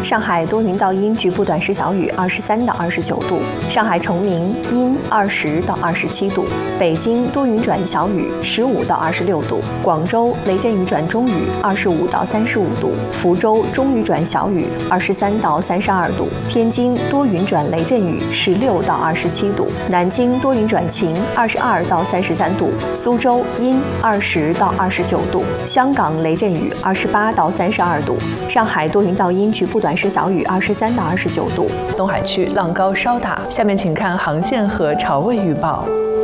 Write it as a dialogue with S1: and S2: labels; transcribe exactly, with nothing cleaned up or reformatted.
S1: 上海多云到阴，局部短时小雨，二十三到二十九度；上海崇明阴，二十到二十七度；北京多云转小雨，十五到二十六度；广州雷阵雨转中雨，二十五到三十五度；福州中雨转小雨，二十三到三十二度；天津多云转雷阵雨，十六到二十七度；南京多云转晴，二十二到三十三度；苏州阴，二十到二十九度；香港雷阵雨，二十八到三十二度；上海多云到阴，局部短时小雨，二十三到二十九度。
S2: 东海区浪高稍大。下面请看航线和潮位预报。